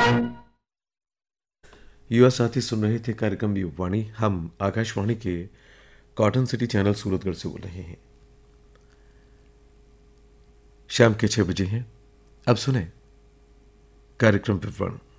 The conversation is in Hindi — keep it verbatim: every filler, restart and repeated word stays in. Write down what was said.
युवा साथी सुन रहे थे कार्यक्रम युवाणी। हम आकाशवाणी के कॉटन सिटी चैनल सूरतगढ़ से बोल रहे हैं। शाम के छह बजे हैं। अब सुने कार्यक्रम विवरण।